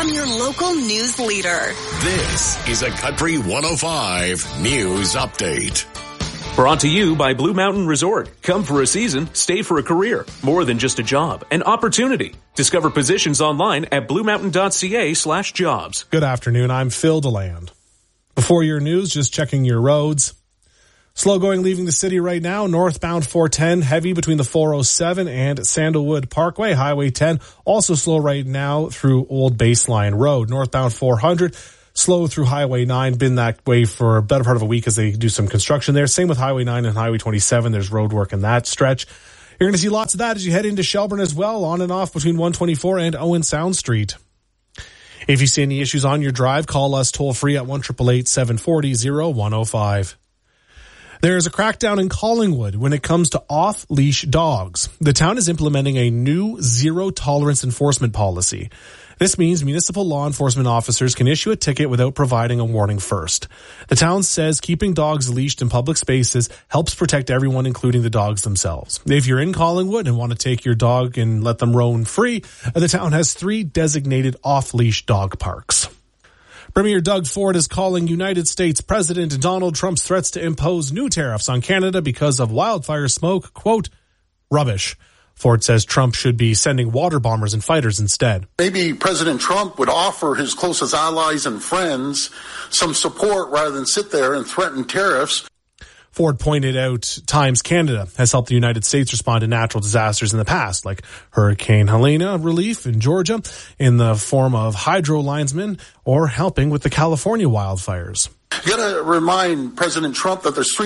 from your local news leader. This is a Country 105 News Update. Brought to you by Blue Mountain Resort. Come for a season, stay for a career. More than just a job, an opportunity. Discover positions online at bluemountain.ca/jobs. Good afternoon, I'm Phil DeLand. Before your news, just checking your roads. Slow going leaving the city right now. Northbound 410, heavy between the 407 and Sandalwood Parkway. Highway 10, also slow right now through Old Baseline Road. Northbound 400, slow through Highway 9. Been that way for a better part of a week as they do some construction there. Same with Highway 9 and Highway 27. There's road work in that stretch. You're going to see lots of that as you head into Shelburne as well, on and off between 124 and Owen Sound Street. If you see any issues on your drive, call us toll free at 1-888-740-0105. There is a crackdown in Collingwood when it comes to off-leash dogs. The town is implementing a new zero-tolerance enforcement policy. This means municipal law enforcement officers can issue a ticket without providing a warning first. The town says keeping dogs leashed in public spaces helps protect everyone, including the dogs themselves. If you're in Collingwood and want to take your dog and let them roam free, the town has 3 designated off-leash dog parks. Premier Doug Ford is calling United States President Donald Trump's threats to impose new tariffs on Canada because of wildfire smoke, quote, rubbish. Ford says Trump should be sending water bombers and fighters instead. Maybe President Trump would offer his closest allies and friends some support rather than sit there and threaten tariffs. Ford pointed out times Canada has helped the United States respond to natural disasters in the past, like Hurricane Helena relief in Georgia in the form of hydro linesmen or helping with the California wildfires. You got to remind President Trump that there's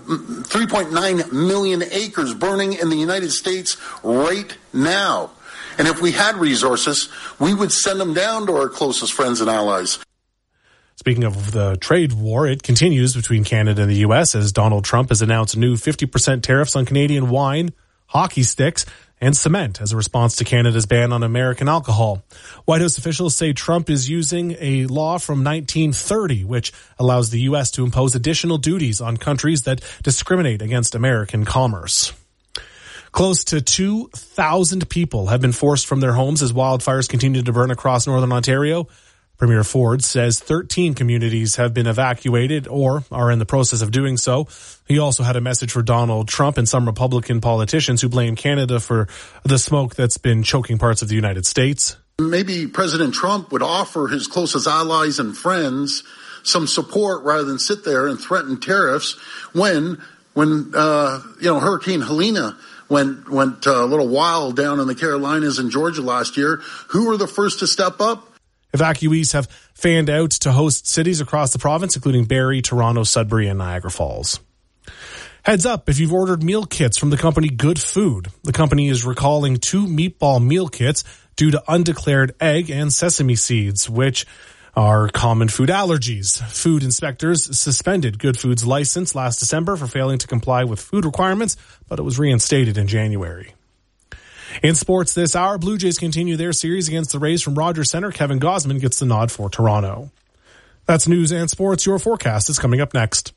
3.9 million acres burning in the United States right now. And if we had resources, we would send them down to our closest friends and allies. Speaking of the trade war, it continues between Canada and the U.S. as Donald Trump has announced new 50% tariffs on Canadian wine, hockey sticks, and cement as a response to Canada's ban on American alcohol. White House officials say Trump is using a law from 1930, which allows the U.S. to impose additional duties on countries that discriminate against American commerce. Close to 2,000 people have been forced from their homes as wildfires continue to burn across northern Ontario. Premier Ford says 13 communities have been evacuated or are in the process of doing so. He also had a message for Donald Trump and some Republican politicians who blame Canada for the smoke that's been choking parts of the United States. Maybe President Trump would offer his closest allies and friends some support rather than sit there and threaten tariffs when Hurricane Helena went a little wild down in the Carolinas and Georgia last year. Who were the first to step up? Evacuees have fanned out to host cities across the province, including Barrie, Toronto, Sudbury, and Niagara Falls. Heads up if you've ordered meal kits from the company Good Food. The company is recalling 2 meatball meal kits due to undeclared egg and sesame seeds, which are common food allergies. Food inspectors suspended Good Food's license last December for failing to comply with food requirements, but it was reinstated in January. In sports this hour, Blue Jays continue their series against the Rays from Rogers Centre. Kevin Gausman gets the nod for Toronto. That's news and sports. Your forecast is coming up next.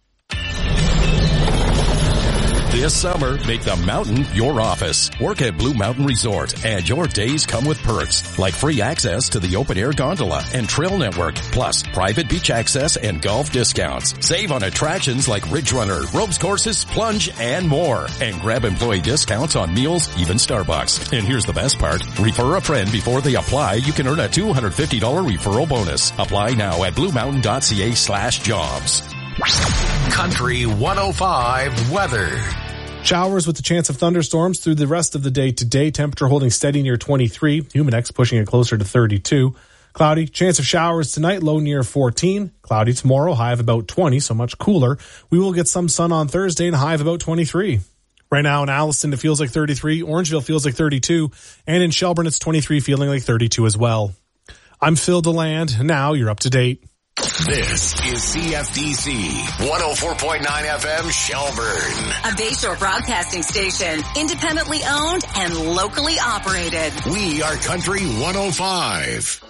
This summer, make the mountain your office. Work at Blue Mountain Resort, and your days come with perks like free access to the open-air gondola and trail network, plus private beach access and golf discounts. Save on attractions like Ridge Runner, ropes courses, plunge, and more. And grab employee discounts on meals, even Starbucks. And here's the best part. Refer a friend before they apply. You can earn a $250 referral bonus. Apply now at bluemountain.ca/jobs. Country 105 weather. Showers with the chance of thunderstorms through the rest of the day today. Temperature holding steady near 23. Humidex pushing it closer to 32. Cloudy. Chance of showers tonight. Low near 14. Cloudy tomorrow. High of about 20, so much cooler. We will get some sun on Thursday and a high of about 23. Right now in Alliston, it feels like 33. Orangeville feels like 32. And in Shelburne, it's 23, feeling like 32 as well. I'm Phil DeLand. Now you're up to date. This is CFDC 104.9 FM Shelburne. A Bayshore broadcasting station, independently owned and locally operated. We are Country 105.